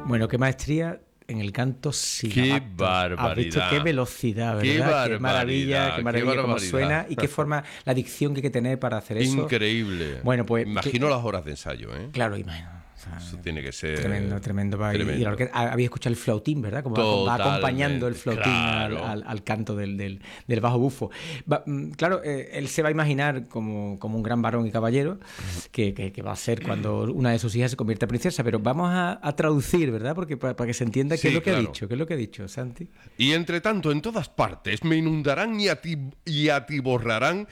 Bueno, qué maestría en el canto ¡Qué barbaridad! Has visto qué velocidad, ¿verdad? Qué maravilla cómo suena y qué forma, la dicción que hay que tener para hacer eso. Increíble. Bueno, pues imagino las horas de ensayo, ¿eh? Claro, imagino. O sea, eso tiene que ser tremendo. Y había escuchado el flautín, ¿verdad? Como va acompañando el flautín al canto del bajo bufo. Claro, él se va a imaginar como un gran varón y caballero que va a ser cuando una de sus hijas se convierta en princesa, pero vamos a traducir, ¿verdad? Porque para que se entienda qué es lo que ha dicho, Santi. Y entre tanto, en todas partes me inundarán y atiborrarán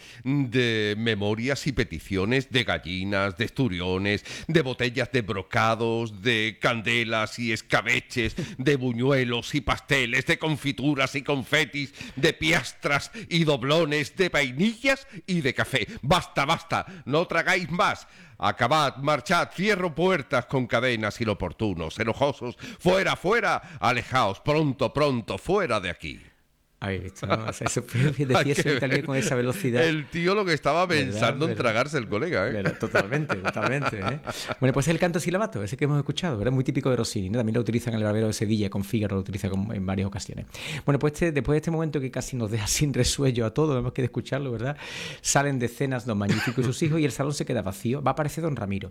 de memorias y peticiones de gallinas, de esturiones, de botellas de brocados, de candelas y escabeches, de buñuelos y pasteles, de confituras y confetis, de piastras y doblones, de vainillas y de café. Basta, no tragáis más. Acabad, marchad, cierro puertas con cadenas inoportunos, enojosos, fuera, alejaos, pronto, fuera de aquí. Habéis visto, ¿no? O sea, eso fue decirse en italiano con esa velocidad. El tío lo que estaba pensando en tragarse el colega, ¿eh? ¿Verdad? Totalmente, ¿eh? Bueno, pues es el canto silabato, ese que hemos escuchado, ¿verdad? Muy típico de Rossini, ¿no? También lo utilizan en el Barbero de Sevilla, con Fígaro lo utiliza en varias ocasiones. Bueno, pues después de este momento que casi nos deja sin resuello a todos, hemos que escucharlo, ¿verdad? Salen de escenas Don Magnífico y sus hijos y el salón se queda vacío. Va a aparecer Don Ramiro.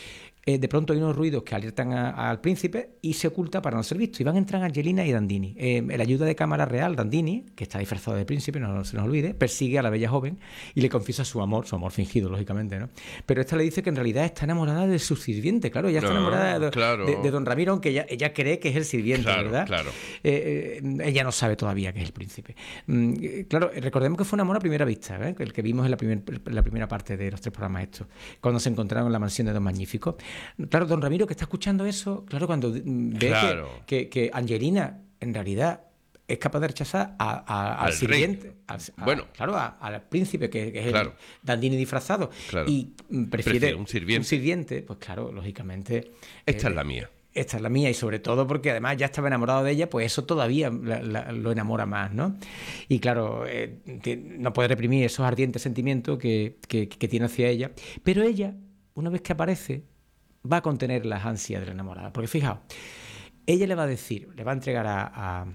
De pronto hay unos ruidos que alertan al príncipe y se oculta para no ser visto. Y van a entrar Angelina y Dandini. El ayuda de cámara real, Dandini, que está disfrazado de príncipe, no se nos olvide, persigue a la bella joven y le confiesa su amor fingido, lógicamente, ¿no? Pero esta le dice que en realidad está enamorada de su sirviente, claro, ella está enamorada de Don Ramiro, aunque ella cree que es el sirviente, ¿verdad? Claro. Ella no sabe todavía que es el príncipe. Claro, recordemos que fue un amor a primera vista, ¿eh? El que vimos en la primera parte de los 3 programas estos, cuando se encontraron en la mansión de Don Magnífico. Claro, Don Ramiro, que está escuchando eso, claro, cuando ve que Angelina en realidad es capaz de rechazar al sirviente, al príncipe, que es el Dandini disfrazado, y prefiere un sirviente, pues claro, lógicamente... Esta es la mía. Esta es la mía, y sobre todo porque además ya estaba enamorado de ella, pues eso todavía lo enamora más, ¿no? Y claro, no puede reprimir esos ardientes sentimientos que tiene hacia ella, pero ella, una vez que aparece, va a contener las ansias de la enamorada. Porque fijaos, ella le va a entregar a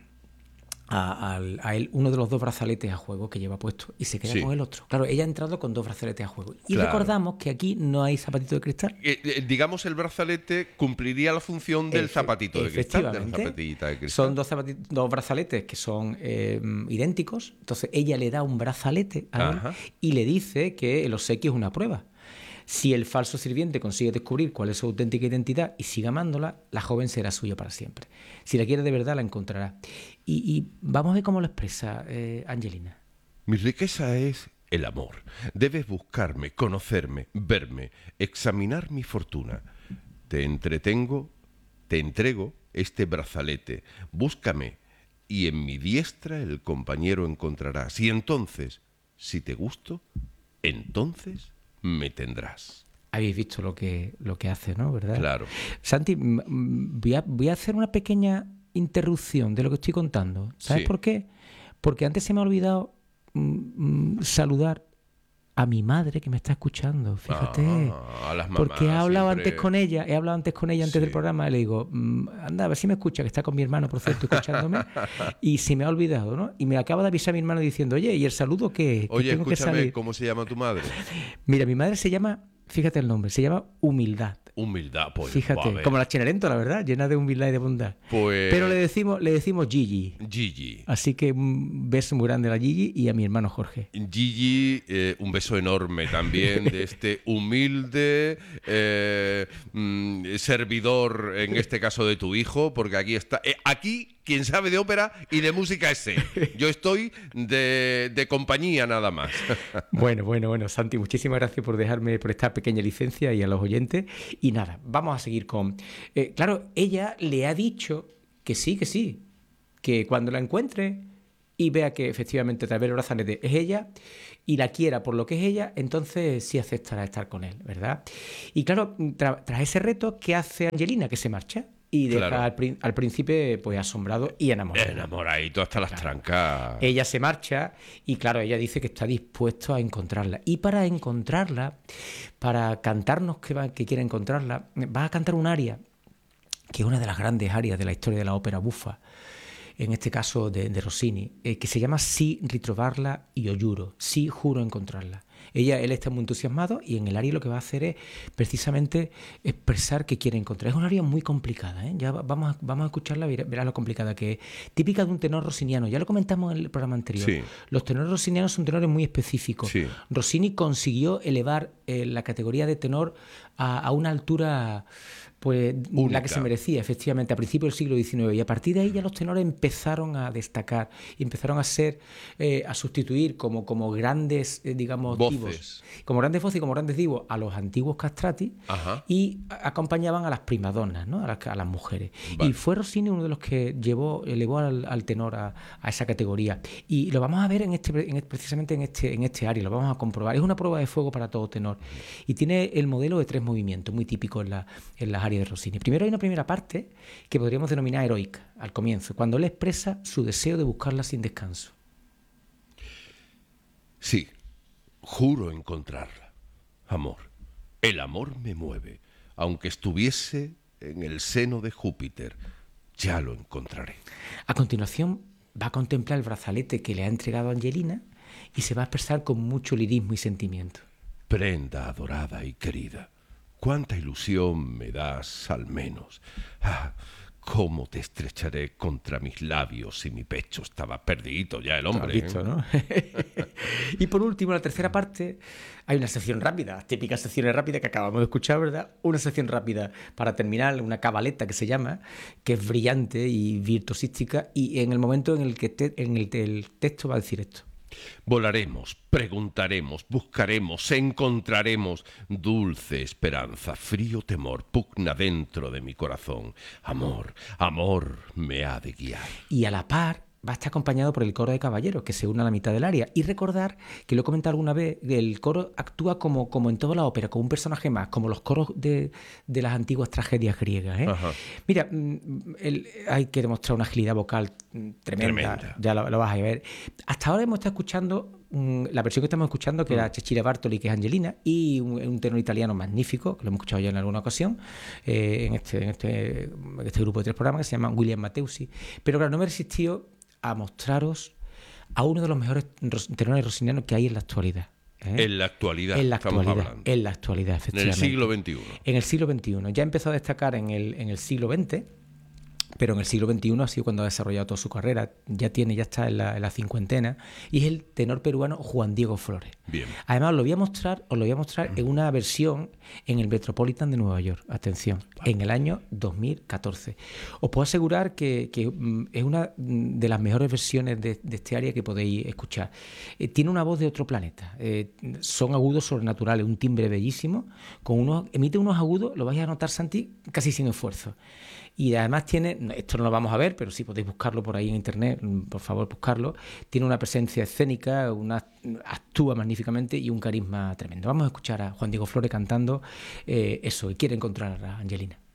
él uno de los 2 brazaletes a juego que lleva puesto y se queda con el otro. Claro, ella ha entrado con 2 brazaletes a juego. Y recordamos que aquí no hay zapatito de cristal. Digamos, el brazalete cumpliría la función del zapatito de cristal. De la zapatillita de cristal. Son 2 brazaletes que son idénticos. Entonces ella le da un brazalete a él y le dice que el obsequio es una prueba. Si el falso sirviente consigue descubrir cuál es su auténtica identidad y sigue amándola, la joven será suya para siempre. Si la quiere de verdad, la encontrará. Y vamos a ver cómo lo expresa Angelina. Mi riqueza es el amor. Debes buscarme, conocerme, verme, examinar mi fortuna. Te entrego este brazalete. Búscame y en mi diestra el compañero encontrarás. Y entonces, si te gusto, entonces me tendrás. Habéis visto lo que hace, ¿no? ¿Verdad? Claro. Santi, voy a hacer una pequeña interrupción de lo que estoy contando. ¿Sabes por qué? Porque antes se me ha olvidado saludar a mi madre que me está escuchando, fíjate. A las mamás, porque he hablado siempre... antes con ella antes del programa, y le digo, anda, a ver si me escucha, que está con mi hermano, por cierto, escuchándome, y se me ha olvidado, ¿no? Y me acaba de avisar mi hermano diciendo, oye, ¿y el saludo qué? Oye, tengo escúchame, que salir. ¿cómo se llama tu madre? Mira, mi madre se llama, fíjate el nombre, se llama Humildad. Humildad, pues. Fíjate, como la Cenerentola, la verdad, llena de humildad y de bondad. Pues... Pero le decimos Gigi. Gigi. Así que un beso muy grande a la Gigi y a mi hermano Jorge. Gigi, un beso enorme también de este humilde servidor, en este caso de tu hijo, porque aquí está. Aquí quien sabe de ópera y de música es él. Yo estoy de compañía nada más. Bueno, Santi, muchísimas gracias por dejarme por esta pequeña licencia y a los oyentes. Y nada, vamos a seguir con... claro, ella le ha dicho que sí, que cuando la encuentre y vea que efectivamente a través del brazalete es ella y la quiera por lo que es ella, entonces sí aceptará estar con él, ¿verdad? Y claro, tras ese reto, ¿qué hace Angelina? Que se marcha y deja al príncipe pues asombrado y enamorado. Enamoradito hasta las trancas. Ella se marcha y claro, ella dice que está dispuesto a encontrarla. Y para encontrarla, para cantarnos que quiere encontrarla, va a cantar un aria que es una de las grandes áreas de la historia de la ópera buffa, en este caso de Rossini, que se llama Sí ritrovarla io giuro, sí juro encontrarla. Él está muy entusiasmado y en el aria lo que va a hacer es precisamente expresar que quiere encontrar. Es un aria muy complicada, ¿eh? Ya vamos a escucharla, verás lo complicada que es. Típica de un tenor rossiniano, ya lo comentamos en el programa anterior. Sí. Los tenores rossinianos son tenores muy específicos. Sí. Rossini consiguió elevar la categoría de tenor a una altura... pues única, la que se merecía, efectivamente, a principios del siglo XIX. Y a partir de ahí ya los tenores empezaron a destacar y empezaron a ser, a sustituir como grandes, digamos, voces. divos, como grandes voces y como grandes divos a los antiguos castrati. Ajá. Y acompañaban a las primadonas, ¿no? a las mujeres. Vale. Y fue Rossini uno de los que elevó al tenor a esa categoría. Y lo vamos a ver precisamente en este aria, lo vamos a comprobar. Es una prueba de fuego para todo tenor. Y tiene el modelo de 3 movimientos, muy típico en las áreas de Rossini. Primero hay una primera parte que podríamos denominar heroica, al comienzo, cuando él expresa su deseo de buscarla sin descanso. Sí, juro encontrarla. Amor. El amor me mueve. Aunque estuviese en el seno de Júpiter, ya lo encontraré. A continuación va a contemplar el brazalete que le ha entregado Angelina y se va a expresar con mucho lirismo y sentimiento. Prenda adorada y querida, cuánta ilusión me das al menos. Ah, cómo te estrecharé contra mis labios si mi pecho estaba perdido ya el hombre. Has visto, ¿no? Y por último, la tercera parte, hay una sección rápida, típicas secciones rápidas que acabamos de escuchar, ¿verdad? Una sección rápida para terminar, una cabaleta que se llama, que es brillante y virtuosística, y en el momento en el que el texto va a decir esto. Volaremos, preguntaremos, buscaremos, encontraremos. Dulce esperanza, frío temor, pugna dentro de mi corazón. Amor, amor me ha de guiar. Y a la par va a estar acompañado por el coro de caballeros que se une a la mitad del aria. Y recordar, que lo he comentado alguna vez, el coro actúa como en toda la ópera, como un personaje más, como los coros de las antiguas tragedias griegas, ¿eh? Mira, hay que demostrar una agilidad vocal tremenda. Ya lo vas a ver. Hasta ahora hemos estado escuchando la versión que estamos escuchando, que era Cecilia Bartoli, que es Angelina, y un tenor italiano magnífico, que lo hemos escuchado ya en alguna ocasión, en este grupo de 3 programas, que se llama William Matteusi. Pero claro, no me he resistido a mostraros a uno de los mejores tenores rossinianos que hay en la actualidad. En la actualidad, estamos hablando. En la actualidad, efectivamente. En el siglo XXI. En el siglo XXI. Ya empezó a destacar en el siglo XX, pero en el siglo XXI ha sido cuando ha desarrollado toda su carrera. Ya está en la cincuentena, y es el tenor peruano Juan Diego Flores. Bien. Además, os lo voy a mostrar en una versión en el Metropolitan de Nueva York. Atención, en el año 2014. Os puedo asegurar que es una de las mejores versiones de este aria que podéis escuchar. Tiene una voz de otro planeta. Son agudos sobrenaturales, un timbre bellísimo, emite unos agudos, lo vais a notar, Santi, casi sin esfuerzo. Y además esto no lo vamos a ver, pero sí podéis buscarlo por ahí en internet, por favor buscarlo, tiene una presencia escénica, actúa magníficamente y un carisma tremendo. Vamos a escuchar a Juan Diego Flores cantando eso, y quiere encontrar a Angelina.